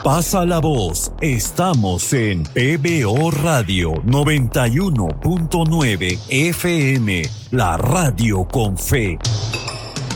Pasa la voz, estamos en PBO Radio 91.9 FM, la radio con fe.